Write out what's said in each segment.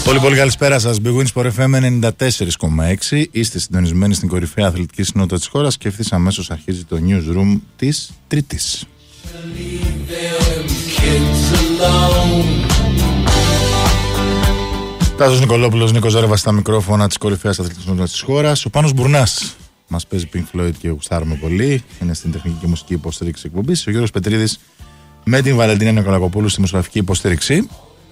Πολύ καλησπέρα σας. Big Wins for FM 94,6. Είστε συντονισμένοι στην κορυφαία αθλητική συνότητα της χώρας και ευθύς αμέσως αρχίζει το newsroom της Τρίτης. Τάσος Νικολόπουλος, Νίκος Ζέρβας στα μικρόφωνα της κορυφαίας αθλητικής συνότητας της χώρας. Ο Πάνος Μπουρνάς μας παίζει Pink Floyd και γουστάρουμε πολύ. Είναι στην τεχνική και μουσική υποστήριξη εκπομπής. Ο Γιώργος Πετρίδης με την Βαλεντίνα Νικολακοπούλου στη μουσικογραφική υποστήριξη.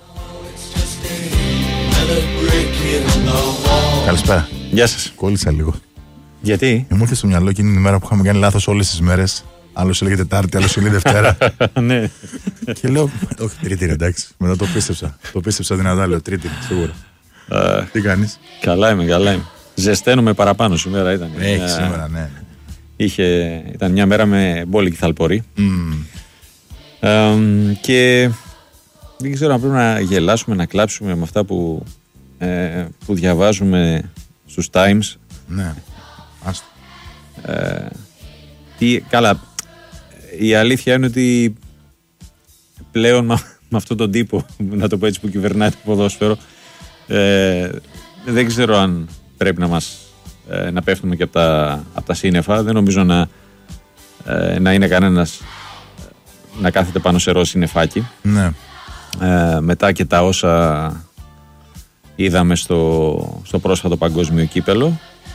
Καλησπέρα. Γεια σας. Κόλλησα λίγο. Γιατί? Μου ήρθε στο μυαλό εκείνη την ημέρα που είχαμε κάνει λάθος όλες τις μέρες. Άλλος έλεγε Τετάρτη, άλλος έλεγε Δευτέρα. Ναι. Και λέω, όχι, Τρίτη είναι εντάξει. Μετά το πίστεψα. Το πίστεψα δυνατά, λέω Τρίτη είναι σίγουρα. Τι κάνεις? Καλά είμαι. Ζεσταίνομαι παραπάνω σήμερα ήταν. Έχει σήμερα, ναι. Ήταν μια μέρα με μπόλικη θαλπορή. Και δεν ξέρω αν πρέπει να γελάσουμε, να κλάψουμε με αυτά που διαβάζουμε στους Times. Ναι. Άστο. Καλά, η αλήθεια είναι ότι πλέον με αυτόν τον τύπο, να το πω έτσι, που κυβερνάει το ποδόσφαιρο, δεν ξέρω αν πρέπει να πέφτουμε και από τα σύννεφα. Δεν νομίζω να είναι κανένας να κάθεται πάνω σε ροζ συννεφάκι. Ναι. Μετά και τα όσα είδαμε στο πρόσφατο παγκόσμιο κύπελο.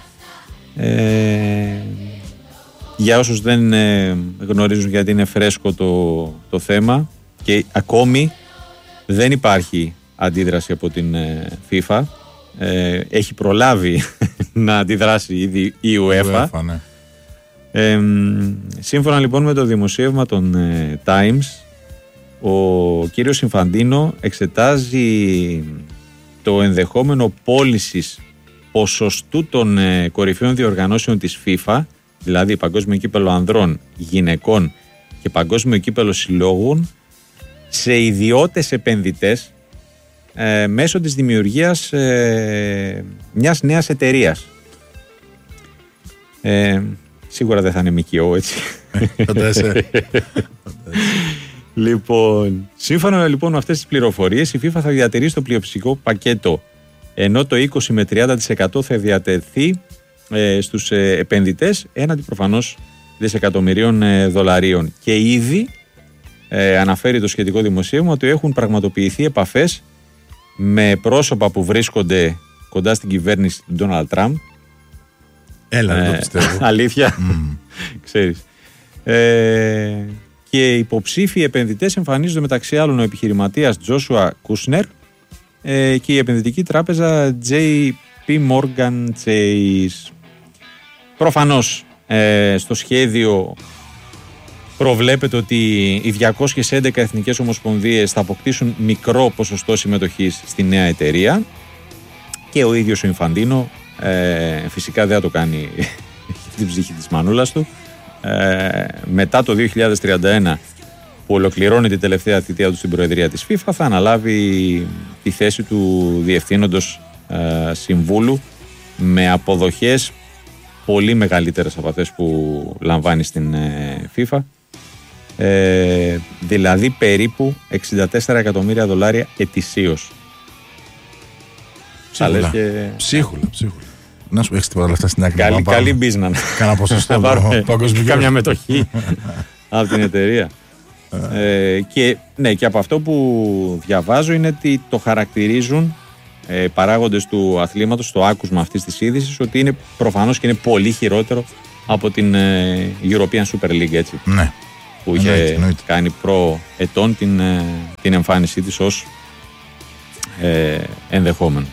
Για όσους δεν γνωρίζουν, γιατί είναι φρέσκο το θέμα και ακόμη δεν υπάρχει αντίδραση από την FIFA, έχει προλάβει να αντιδράσει ήδη η UEFA. Ναι. Σύμφωνα λοιπόν με το δημοσίευμα των Times, ο κύριος Ινφαντίνο εξετάζει το ενδεχόμενο πώλησης ποσοστού των κορυφαίων διοργανώσεων της FIFA, δηλαδή Παγκόσμιο Κύπελλο Ανδρών, Γυναικών και Παγκόσμιο Κύπελλο Συλλόγων, σε ιδιώτες επενδυτές μέσω της δημιουργίας μιας νέας εταιρείας. Σίγουρα δεν θα είναι ΜΚΟ, έτσι. Λοιπόν, σύμφωνα λοιπόν με αυτές τις πληροφορίες, η FIFA θα διατηρήσει το πλειοψηφικό πακέτο, ενώ το 20 με 30% θα διατεθεί στους επενδυτές έναντι προφανώς δισεκατομμυρίων δολαρίων. Και ήδη αναφέρει το σχετικό δημοσίευμα ότι έχουν πραγματοποιηθεί επαφές με πρόσωπα που βρίσκονται κοντά στην κυβέρνηση του Ντόναλντ Τραμπ. Έλα, δεν το πιστεύω. Αλήθεια. Ξέρεις. Και υποψήφιοι επενδυτές εμφανίζονται μεταξύ άλλων ο επιχειρηματίας Τζόσουα Κούσνερ και η επενδυτική τράπεζα JP Morgan Chase. Προφανώς στο σχέδιο προβλέπεται ότι οι 211 εθνικές ομοσπονδίες θα αποκτήσουν μικρό ποσοστό συμμετοχής στη νέα εταιρεία και ο ίδιος ο Ινφαντίνο φυσικά δεν θα το κάνει την ψυχή της μανούλας του. Μετά το 2031, που ολοκληρώνει την τελευταία θητεία του στην Προεδρία της FIFA, θα αναλάβει τη θέση του διευθύνοντος συμβούλου με αποδοχές πολύ μεγαλύτερες από αυτές που λαμβάνει στην FIFA, δηλαδή περίπου $64 εκατομμύρια ετησίως. Ψίχουλα. Να σου έχεις τίποτα λεφτά στην άκρη. Καλή μπίζνα. Κάνα ποσοστό παγκοσμίου. Κάμια μετοχή από την εταιρεία. Και από αυτό που διαβάζω είναι ότι το χαρακτηρίζουν παράγοντες του αθλήματος, το άκουσμα αυτής της είδησης, ότι είναι προφανώς και είναι πολύ χειρότερο από την European Super League, έτσι, ναι, που είχε κάνει προετών την εμφάνισή της ως ενδεχόμενο.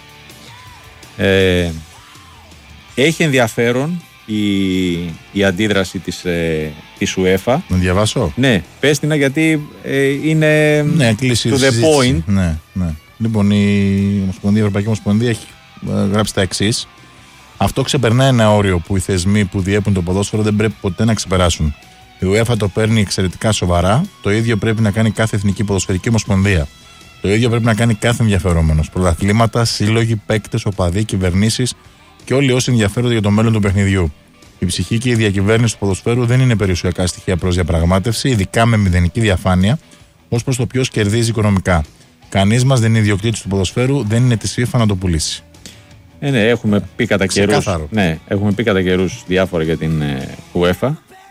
Έχει ενδιαφέρον η αντίδραση της UEFA. Να διαβάσω? Ναι, πες την, γιατί είναι to the point. Ναι. Λοιπόν, η Ευρωπαϊκή Ομοσπονδία έχει γράψει τα εξής. Αυτό ξεπερνάει ένα όριο που οι θεσμοί που διέπουν το ποδόσφαιρο δεν πρέπει ποτέ να ξεπεράσουν. Η UEFA το παίρνει εξαιρετικά σοβαρά. Το ίδιο πρέπει να κάνει κάθε εθνική ποδοσφαιρική ομοσπονδία. Το ίδιο πρέπει να κάνει κάθε ενδιαφερόμενος. Πρωταθλήματα, σύλλογοι, παίκτες, οπαδοί, κυβερνήσεις και όλοι όσοι ενδιαφέρονται για το μέλλον του παιχνιδιού. Η ψυχή και η διακυβέρνηση του ποδοσφαίρου δεν είναι περιουσιακά στοιχεία προς διαπραγμάτευση, ειδικά με μηδενική διαφάνεια ως προς το ποιος κερδίζει οικονομικά. Κανείς μας δεν είναι ιδιοκτήτης του ποδοσφαίρου, δεν είναι της FIFA να το πουλήσει. Ναι, έχουμε πει κατά καιρούς. Ναι, έχουμε πει κατά καιρούς διάφορα για την UEFA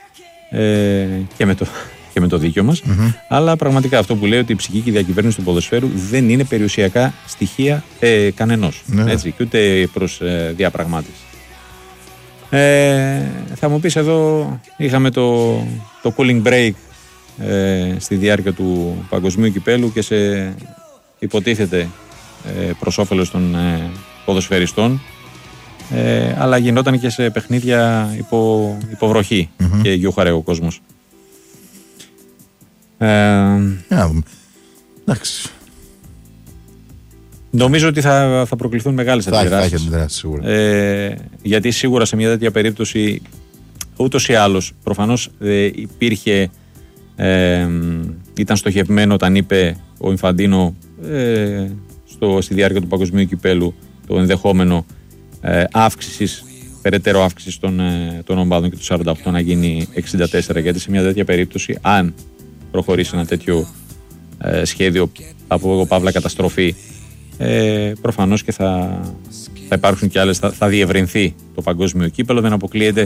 και με το δίκιο μας. Αλλά πραγματικά αυτό που λέει ότι η ψυχική διακυβέρνηση του ποδοσφαίρου δεν είναι περιουσιακά στοιχεία κανενός. Έτσι, και ούτε προς διαπραγμάτευση. Θα μου πεις εδώ, είχαμε το cooling break στη διάρκεια του παγκοσμίου κυπέλου και σε υποτίθεται προς όφελος των ποδοσφαιριστών, αλλά γινόταν και σε παιχνίδια υποβροχή και γιουχαρέ ο κόσμος. Εντάξει. Νομίζω ότι θα προκληθούν μεγάλες αντιδράσεις. Σίγουρα. Γιατί σίγουρα σε μια τέτοια περίπτωση ούτως ή άλλως προφανώς υπήρχε, ήταν στοχευμένο όταν είπε ο Ινφαντίνο στη διάρκεια του παγκοσμίου κυπέλου το ενδεχόμενο περαιτέρω αύξησης των ομάδων και του 48 να γίνει 64, γιατί σε μια τέτοια περίπτωση, αν προχωρήσει ένα τέτοιο σχέδιο από παύλα καταστροφή, προφανώς και θα υπάρξουν και άλλες, θα διευρυνθεί το παγκόσμιο κύπελο, δεν αποκλείεται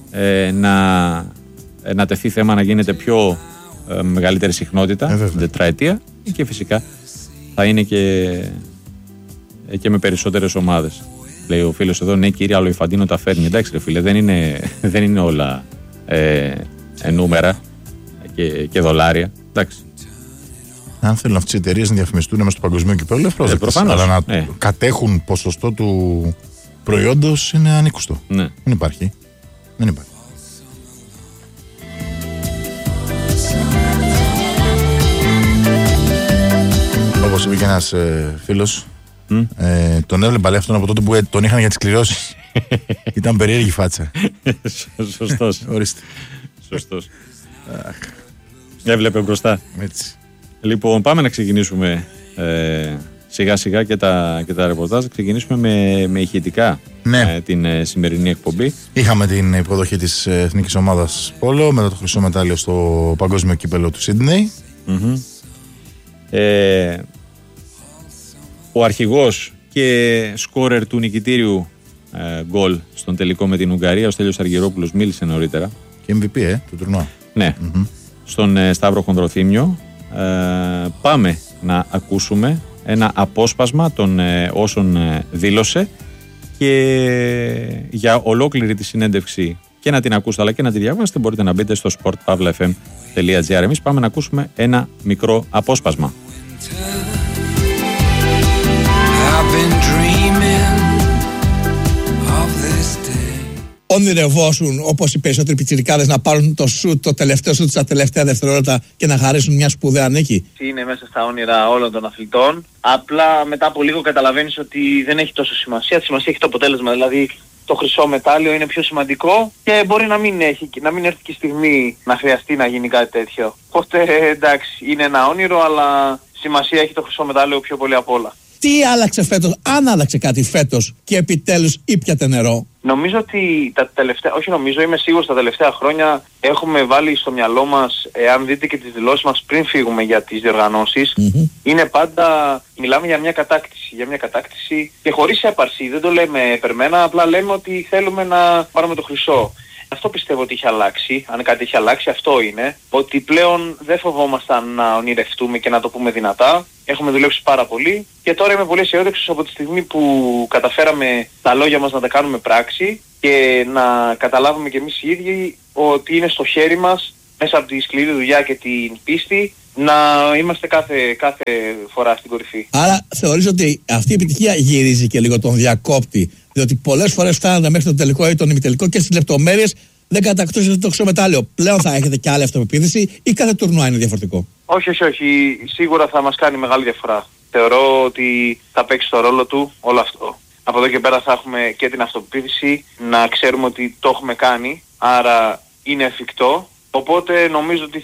να τεθεί θέμα να γίνεται πιο μεγαλύτερη συχνότητα την τετραετία, και φυσικά θα είναι και με περισσότερες ομάδες. Λέει ο φίλος εδώ, ναι κύριε, αλλά ο Ινφαντίνο τα φέρνει. Εντάξει ρε φίλε, δεν είναι όλα νούμερα και δολάρια. Εντάξει. Αν θέλουν αυτές οι εταιρείες να διαφημιστούν μέσα στο παγκοσμίο κυπέλλο, ευπρόσδεκτες. Αλλά να κατέχουν ποσοστό του προϊόντος είναι ανήκουστο. Ναι. Δεν υπάρχει. Όπως είπε και ένας φίλος, τον έβλεπα λέει αυτόν από τότε που τον είχαν για τις κληρώσεις. Ήταν περίεργη φάτσα. Σωστός. Ορίστε. Σωστός. Έβλεπε μπροστά. Έτσι. Λοιπόν, πάμε να ξεκινήσουμε σιγά σιγά και τα ρεπορτάζ. Θα ξεκινήσουμε με ηχητικά την σημερινή εκπομπή. Είχαμε την υποδοχή της εθνικής ομάδας Πόλο μετά το χρυσό μετάλλιο στο παγκόσμιο κύπελλο του Σίδνεϊ. Ο αρχηγός και σκόρερ του νικητήριου γκολ στον τελικό με την Ουγγαρία, ο Στέλιος Αργυρόπουλος, μίλησε νωρίτερα. Και MVP του τουρνουά. Ναι, στον Σταύρο Χονδροθύμιο. Πάμε να ακούσουμε ένα απόσπασμα των όσων δήλωσε, και για ολόκληρη τη συνέντευξη και να την ακούσετε αλλά και να τη διαβάσετε μπορείτε να μπείτε στο sportpavlafm.gr. Εμείς πάμε να ακούσουμε ένα μικρό απόσπασμα. Ονειρευόσουν όπως οι περισσότεροι πιτσιρικάδες να πάρουν το σουτ, το τελευταίο σουτ στα τελευταία δευτερόλεπτα και να χαρίσουν μια σπουδαία νίκη? Είναι μέσα στα όνειρα όλων των αθλητών. Απλά μετά από λίγο καταλαβαίνεις ότι δεν έχει τόσο σημασία. Τη σημασία έχει το αποτέλεσμα. Δηλαδή το χρυσό μετάλλιο είναι πιο σημαντικό και μπορεί να μην έρθει και η στιγμή να χρειαστεί να γίνει κάτι τέτοιο. Οπότε εντάξει, είναι ένα όνειρο, αλλά σημασία έχει το χρυσό μετάλλιο πιο πολύ απ' όλα. Τι άλλαξε φέτος, αν άλλαξε κάτι φέτος και επιτέλους ήπιατε νερό? Νομίζω ότι είμαι σίγουρος τα τελευταία χρόνια έχουμε βάλει στο μυαλό μας, αν δείτε και τις δηλώσεις μας πριν φύγουμε για τις διοργανώσεις, είναι πάντα, μιλάμε για μια κατάκτηση και χωρίς έπαρση, δεν το λέμε επερμένα, απλά λέμε ότι θέλουμε να πάρουμε το χρυσό. Αυτό πιστεύω ότι έχει αλλάξει, αν κάτι έχει αλλάξει αυτό είναι, ότι πλέον δεν φοβόμασταν να ονειρευτούμε και να το πούμε δυνατά. Έχουμε δουλέψει πάρα πολύ και τώρα είμαι πολύ αισιόδοξος από τη στιγμή που καταφέραμε τα λόγια μας να τα κάνουμε πράξη και να καταλάβουμε και εμείς οι ίδιοι ότι είναι στο χέρι μας, μέσα από τη σκληρή δουλειά και την πίστη, να είμαστε κάθε φορά στην κορυφή. Άρα θεωρείς ότι αυτή η επιτυχία γυρίζει και λίγο τον διακόπτη, διότι πολλές φορές φτάνατε μέχρι το τελικό ή τον ημιτελικό και στις λεπτομέρειες δεν κατακτούσατε το χρυσό μετάλλιο. Πλέον θα έχετε και άλλη αυτοπεποίθηση ή κάθε τουρνουά είναι διαφορετικό? Όχι. Σίγουρα θα μας κάνει μεγάλη διαφορά. Θεωρώ ότι θα παίξει το ρόλο του όλο αυτό. Από εδώ και πέρα θα έχουμε και την αυτοπεποίθηση, να ξέρουμε ότι το έχουμε κάνει, άρα είναι εφικτό. Οπότε νομίζω ότι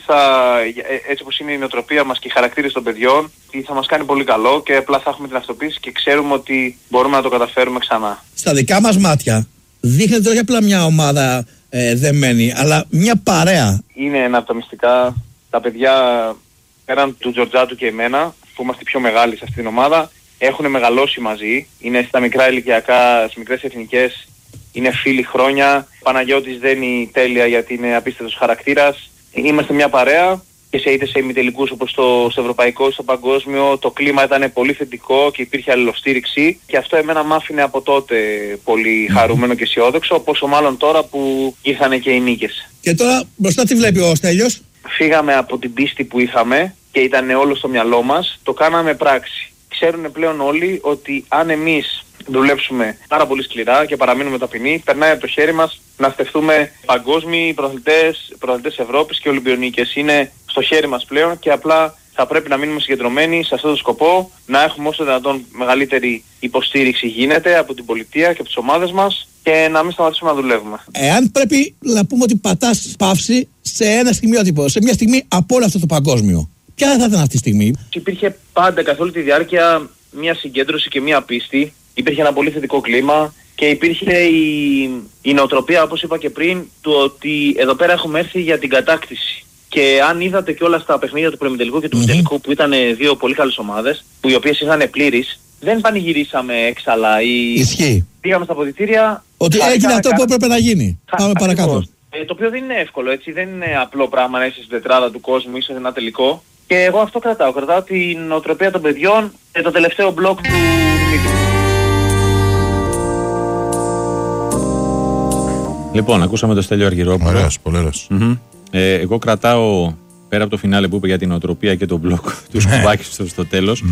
έτσι όπως είναι η νοοτροπία μας και οι χαρακτήρες των παιδιών, θα μας κάνει πολύ καλό και απλά θα έχουμε την αυτοποίηση και ξέρουμε ότι μπορούμε να το καταφέρουμε ξανά. Στα δικά μας μάτια δείχνεται όχι απλά μια ομάδα δεμένη, αλλά μια παρέα. Είναι ένα από τα μυστικά. Τα παιδιά, πέραν του Τζορτζάτου και εμένα, που είμαστε πιο μεγάλοι σε αυτή την ομάδα, έχουν μεγαλώσει μαζί, είναι στα μικρά ηλικιακά, στις μικρές εθνικές, είναι φίλοι χρόνια. Ο Παναγιώτης δένει τέλεια γιατί είναι απίστευτος χαρακτήρας. Είμαστε μια παρέα και είτε σε ημιτελικούς όπως στο ευρωπαϊκό, στο παγκόσμιο, το κλίμα ήταν πολύ θετικό και υπήρχε αλληλοστήριξη και αυτό εμένα μ' άφηνε από τότε πολύ χαρούμενο και αισιόδοξο, πόσο μάλλον τώρα που ήρθανε και οι νίκες. Και τώρα μπροστά τι βλέπει ο Στέλιος? Φύγαμε από την πίστη που είχαμε και ήταν όλο στο μυαλό μας, το κάναμε πράξη. Ξέρουν πλέον όλοι ότι αν εμείς δουλέψουμε πάρα πολύ σκληρά και παραμείνουμε ταπεινοί, περνάει από το χέρι μας να στεφτούμε παγκόσμιοι πρωταθλητές Ευρώπης και Ολυμπιονίκες. Είναι στο χέρι μας πλέον και απλά θα πρέπει να μείνουμε συγκεντρωμένοι σε αυτόν τον σκοπό, να έχουμε όσο δυνατόν μεγαλύτερη υποστήριξη γίνεται από την πολιτεία και από τις ομάδες μας και να μην σταματήσουμε να δουλεύουμε. Εάν πρέπει να πούμε ότι πατάς παύση σε ένα στιγμιότυπο, σε μια στιγμή από όλο αυτό το παγκόσμιο, ποια θα ήταν αυτή η στιγμή? Υπήρχε πάντα καθ' όλη τη διάρκεια μια συγκέντρωση και μια πίστη. Υπήρχε ένα πολύ θετικό κλίμα και υπήρχε η νοοτροπία, όπως είπα και πριν, του ότι εδώ πέρα έχουμε έρθει για την κατάκτηση. Και αν είδατε και όλα στα παιχνίδια του προημιτελικού και του ημιτελικού που ήταν δύο πολύ καλές ομάδες, που οι οποίες είχαν πλήρεις, δεν πανηγυρίσαμε έξαλα ή Ισχύει. πήγαμε στα αποδυτήρια. Ότι έγινε αυτό που έπρεπε να γίνει. Πάμε παρακάτω. Το οποίο δεν είναι εύκολο, έτσι. Δεν είναι απλό πράγμα να είσαι στην τετράδα του κόσμου ή σε ένα τελικό. Και εγώ αυτό κρατάω. Κρατάω την νοοτροπία των παιδιών και το τελευταίο μπλοκ του Δημήτρη. Λοιπόν, ακούσαμε το Στέλιο Αργυρόπουλο. Ωραίος, πολύ ωραίος. Εγώ κρατάω, πέρα από το φινάλε που είπε για την νοοτροπία και τον μπλοκ του σκουμπάκι στο τέλος,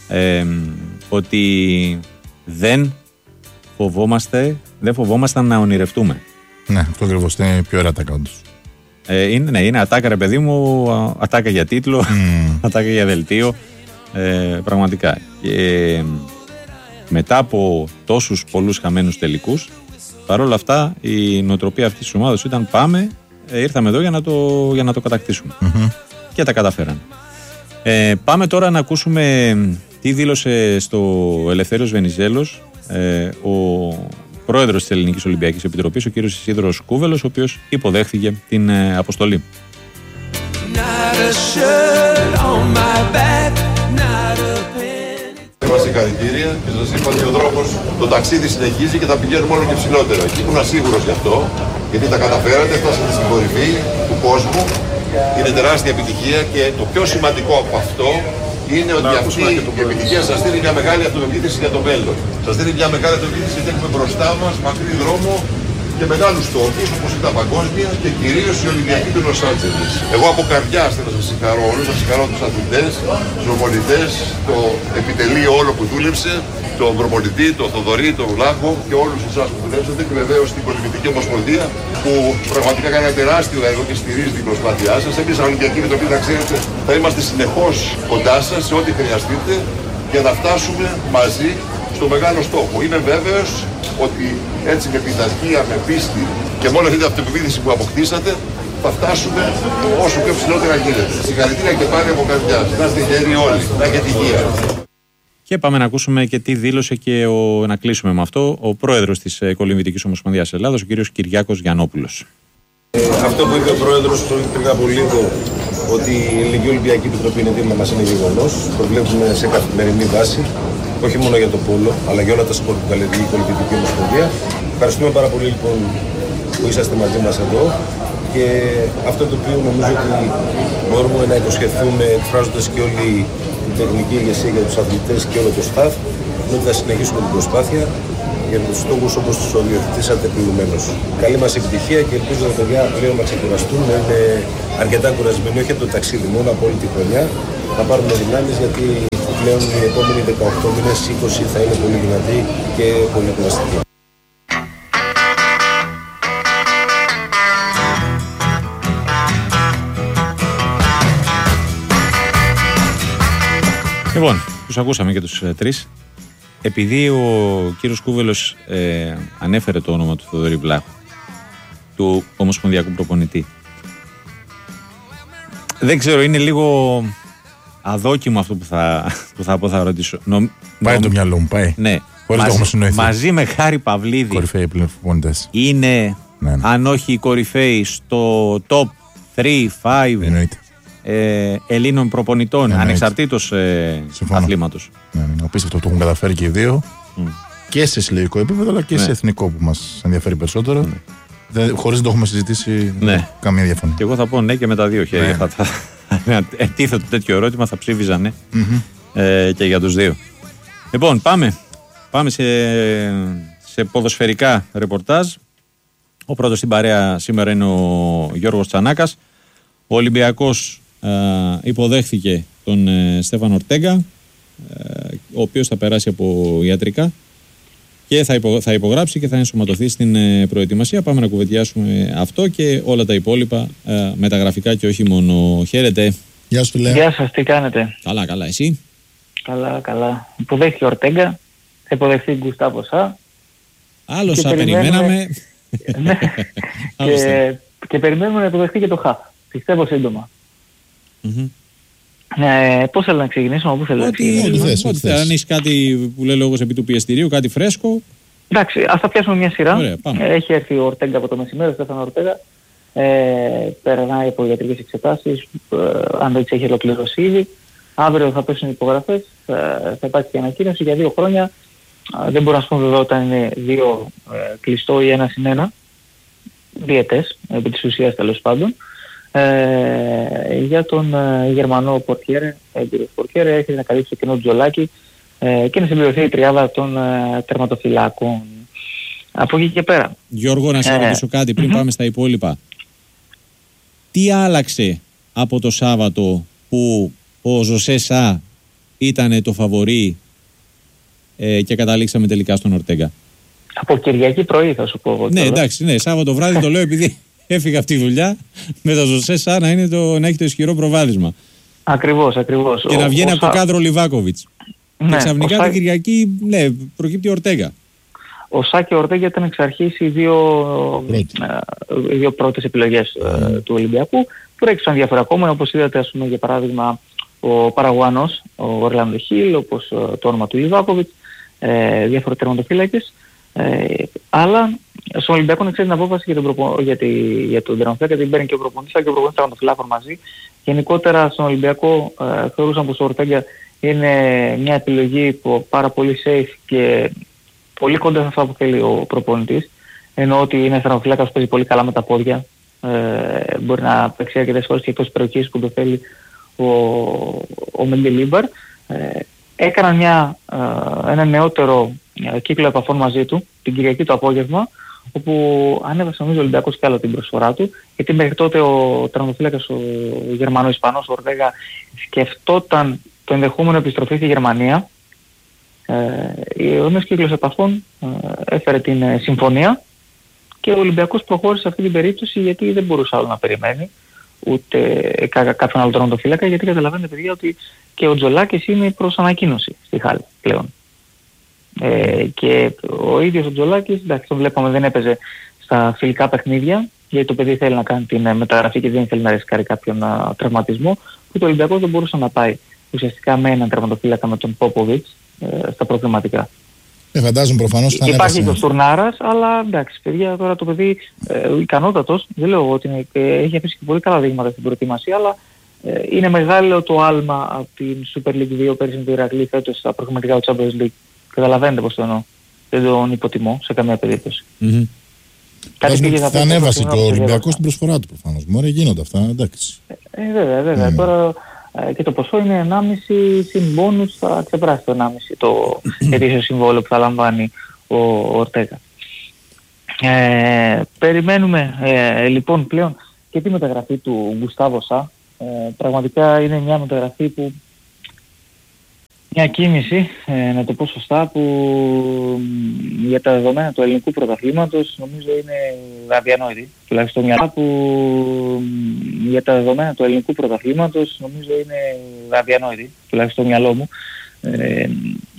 ότι δεν φοβόμασταν να ονειρευτούμε. Ναι, αυτό ακριβώς είναι πιο ωραία ατάκα όντως. Είναι ατάκα, ρε παιδί μου, ατάκα για τίτλο, ατάκα για δελτίο, πραγματικά. Μετά από τόσους πολλούς χαμένους τελικούς, παρόλα αυτά η νοοτροπία αυτής της ομάδας ήταν πάμε, ήρθαμε εδώ για να το κατακτήσουμε. Και τα καταφέραν. Πάμε τώρα να ακούσουμε τι δήλωσε στο Ελευθέριος Βενιζέλος ο πρόεδρος της Ελληνικής Ολυμπιακής Επιτροπής, ο κύριος Ισίδωρος Κούβελος, ο οποίος υποδέχθηκε την αποστολή. Συγχαρητήρια και σας είπα ότι ο δρόμος, το ταξίδι συνεχίζει και θα πηγαίνουμε όλο και ψηλότερο. Εκεί ήμουν σίγουρος γι' αυτό, γιατί τα καταφέρατε, φτάσατε στην κορυφή του κόσμου. Είναι τεράστια επιτυχία και το πιο σημαντικό από αυτό είναι ότι αυτή η επιτυχία σας δίνει μια μεγάλη αυτοπεποίθηση για το μέλλον. Σας δίνει μια μεγάλη αυτοπεποίθηση γιατί έχουμε μπροστά μας μακρύ δρόμο και μεγάλους στόχους όπως είναι τα παγκόσμια και κυρίως η Ολυμπιακή του Λος Άντζελες. Εγώ από καρδιάς θέλω να σας συγχαρώ όλους, να συγχαρώ τους αθλητές, τους προπονητές, το επιτελείο όλο που δούλεψε, τον προπονητή, τον Θοδωρή, τον Βλάχο και όλους εσάς που δουλέψατε και βεβαίως την Πολυμετρική Ομοσπονδία που πραγματικά κάνει ένα τεράστιο έργο και στηρίζει την προσπάθειά σας. Εμείς σαν Ολυμπιακή Επιτροπή, να ξέρετε, θα είμαστε συνεχώς κοντά σας σε ό,τι χρειαστείτε για να φτάσουμε μαζί στο μεγάλο στόχο. Είμαι βέβαιος ότι έτσι με πειθαρχία, με πίστη και με όλη αυτή την αυτοπεποίθηση που αποκτήσατε θα φτάσουμε όσο πιο ψηλότερα γίνεται. Συγχαρητήρια και πάλι από καρδιάς. Να είστε γεροί όλοι. Να έχετε υγεία. Και πάμε να ακούσουμε και τι δήλωσε και να κλείσουμε με αυτό ο πρόεδρος της Κολυμβητικής Ομοσπονδίας Ελλάδος, ο κύριος Κυριάκος Γιαννόπουλος. Αυτό που είπε ο πρόεδρος πριν από λίγο, ότι η Ελληνική Ολυμπιακή Επιτροπή είναι δίπλα μας, είναι γεγονός. Το βλέπουμε σε καθημερινή βάση, όχι μόνο για το πόλο, αλλά για όλα τα σπορ που καλλιεργεί η Κολυμβητική Ομοσπονδία. Ευχαριστούμε πάρα πολύ λοιπόν που είσαστε μαζί μας εδώ. Και αυτό το οποίο νομίζω ότι μπορούμε να υποσχεθούμε, εκφράζοντας και όλη την τεχνική ηγεσία για τους αθλητές και όλο το staff, είναι ότι θα συνεχίσουμε την προσπάθεια για τους στόχους όπως τους οριοθετήσατε προηγουμένως. Καλή μας επιτυχία και ελπίζω τα παιδιά πλέον να ξεκουραστούν, να είναι αρκετά κουρασμένοι, όχι από το ταξίδι μόνο, από όλη τη χρονιά. Να πάρουμε δυνάμεις γιατί πλέον οι επόμενοι 18 μήνες, 20 θα είναι πολύ δυνατοί και πολύ κουραστικοί. Λοιπόν, τους ακούσαμε και τους τρεις. Επειδή ο κύριος Κούβελος ανέφερε το όνομα του Θοδωρή Βλάχου, του ομοσπονδιακού προπονητή, δεν ξέρω, είναι λίγο αδόκιμο αυτό που θα πω, θα ρωτήσω. Πάει το μυαλό μου, πάει. Ναι. Χωρίς το έχουμε συνοηθεί. Μαζί με Χάρη Παυλίδη. Κορυφαίοι προπονητές. Είναι, αν όχι οι κορυφαίοι, στο top 3-5 εννοείται Ελλήνων προπονητών, ανεξαρτήτως αθλήματος. Ναι, απίστευτο, το έχουν καταφέρει και οι δύο. Και σε συλλογικό επίπεδο, αλλά και σε εθνικό που μας ενδιαφέρει περισσότερο. Χωρίς να το έχουμε συζητήσει καμία διαφωνία. Και εγώ θα πω ναι και με τα δύο χέρια. Ετίθετο τέτοιο ερώτημα, θα ψήφιζα ναι. Και για τους δύο. Λοιπόν, πάμε σε ποδοσφαιρικά ρεπορτάζ. Ο πρώτος στην παρέα σήμερα είναι ο Γιώργος Τσανάκας. Ο Ολυμπιακός υποδέχθηκε τον Στέφαν Ορτέγκα, ο οποίος θα περάσει από ιατρικά και θα υπογράψει και θα ενσωματωθεί στην προετοιμασία. Πάμε να κουβεντιάσουμε αυτό και όλα τα υπόλοιπα μεταγραφικά και όχι μόνο. Χαίρετε. Γεια σου, Λέα. Γεια σας, τι κάνετε? Καλά, εσύ? Καλά. Υποδέχθηκε ο Ορτέγκα, θα υποδεχθεί Γκουστάβο Σα. Άλλο Σα περιμέναμε. Ναι. Και περιμένουμε να υποδεχθεί και το Χαφ. Πιστεύω σύντομα. Πώς θέλω να ξεκινήσουμε, πού θέλω να ξεκινήσουμε? Ό,τι θες. Αν έχεις κάτι που λέει λόγος επί του πιεστηρίου, κάτι φρέσκο. Εντάξει, ας τα πιάσουμε μια σειρά. Ωραία, έχει έρθει ο Ορτέγκα από το μεσημέρι, ο Στέφαν Ορτέγκα. Περνάει από ιατρικές εξετάσεις, αν δεν τις έχει ολοκληρώσει ήδη. Αύριο θα πέσουν οι υπογραφές, θα υπάρξει και ανακοίνωση για 2 χρόνια. Δεν μπορώ να σου πω βέβαια όταν είναι 2 κλειστό ή 1+1. Διετές, επί της ουσίας τέλος πάντων. Για τον Γερμανό Πορτιέρε, έχει να καλύψει το κοινό του Τζολάκη και να συμπληρωθεί η τριάδα των τερματοφυλάκων. Από εκεί και πέρα. Γιώργο, να σε ρωτήσω κάτι πριν πάμε στα υπόλοιπα. Τι άλλαξε από το Σάββατο που ο Ζωσέ Σα ήταν το φαβορί και καταλήξαμε τελικά στον Ορτέγκα? Από Κυριακή πρωί θα σου πω εγώ. Ναι, εντάξει, Σάββατο βράδυ το λέω επειδή έφυγα αυτή τη δουλειά με το Ζωσέ Σα να έχει το ισχυρό προβάδισμα. Ακριβώς. Και να βγαίνει από το κάδρο Λιβάκοβιτς. Και ξαφνικά την Κυριακή, προκύπτει ο Ορτέγκα. Ο Σα και ο Ορτέγκα ήταν εξ αρχής οι δύο πρώτες επιλογές του Ολυμπιακού. Προέκυψαν διάφορα ακόμα, όπως είδατε, ας πούμε, για παράδειγμα, ο Παραγουανός, ο Ορλάντο Χιλ, όπως το όνομα του Λιβάκοβιτς, διάφοροι τερματοφύλακες. Αλλά στον Ολυμπιακό να ξέρει την απόφαση για τον τερματοφύλακα την παίρνει και ο προπονητής, αλλά και ο προπονητής τερματοφυλάκων μαζί. Γενικότερα στον Ολυμπιακό θεωρούσαν πως ο Ορτέγκα είναι μια επιλογή που πάρα πολύ safe και πολύ κοντά σε αυτά που θέλει ο προπονητής. Ενώ ότι είναι τερματοφυλάκας που παίζει πολύ καλά με τα πόδια. Μπορεί να παίξει αρκετές φορές και εκτός περιοχής που το θέλει ο Μεντελίμπαρ. Έκαναν ένα νεότερο κύκλο επαφών μαζί του την Κυριακή το απόγευμα, όπου ανέβασε νομίζω ο Ολυμπιακός και άλλο την προσφορά του, γιατί μέχρι τότε ο τερματοφύλακας ο Γερμανο-Ισπανός ο Ορτέγκα σκεφτόταν το ενδεχόμενο επιστροφή στη Γερμανία. Ο νέος κύκλος επαφών έφερε την συμφωνία και ο Ολυμπιακός προχώρησε σε αυτή την περίπτωση, γιατί δεν μπορούσε άλλο να περιμένει ούτε κάποιον άλλο τερματοφύλακα, γιατί καταλαβαίνετε παιδιά ότι και ο Τζολάκης είναι προς ανακοίνωση στη Χάλη πλέον. Και ο ίδιος ο Τζολάκης, εντάξει, τον βλέπαμε, δεν έπαιζε στα φιλικά παιχνίδια, γιατί το παιδί θέλει να κάνει την μεταγραφή και δεν θέλει να ρισκάρει κάποιον τραυματισμό, που το Ολυμπιακός δεν μπορούσε να πάει ουσιαστικά με έναν τερματοφύλακα, με τον Πόποβιτς, στα προκριματικά. Φαντάζομαι προφανώς θα υπάρχει και ο Στουρνάρας, αλλά εντάξει παιδιά, τώρα το παιδί ικανότατος, δεν λέω ότι έχει αφήσει και πολύ καλά δείγματα στην προετοιμασία, αλλά είναι μεγάλο το άλμα από την Super League 2 πέρυσι με το Ηρακλή, φέτος στα προκριματικά του Champions League. Καταλαβαίνετε πώς το εννοώ. Δεν τον υποτιμώ σε καμία περίπτωση. Θα ανέβασε και ο Ολυμπιακός την προσφορά του προφανώς. Μωρέ, γίνονται αυτά, εντάξει. Βέβαια. Τώρα και το ποσό είναι 1,5 συν μπόνους, θα ξεπεράσει το 1,5 το ετήσιο συμβόλαιο που θα λαμβάνει ο Ορτέγκα. Περιμένουμε λοιπόν πλέον και τη μεταγραφή του Γκουστάβο Σα. Πραγματικά είναι μια μεταγραφή που μια κίνηση, να το πω σωστά, που για τα δεδομένα του ελληνικού πρωταθλήματος νομίζω είναι αδιανόητη. Τουλάχιστον για τα δεδομένα του ελληνικού πρωταθλήματος νομίζω είναι αδιανόητη, τουλάχιστον στο μυαλό μου.